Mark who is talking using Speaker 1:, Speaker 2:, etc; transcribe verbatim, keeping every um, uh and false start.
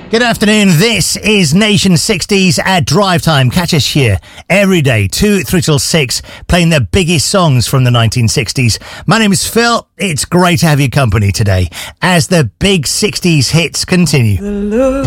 Speaker 1: Good afternoon. This is Nation sixties at Drive Time. Catch us here every day, two, three till six, playing the biggest songs from the nineteen sixties. My name is Phil. It's great to have your company today as the big sixties hits continue.
Speaker 2: The look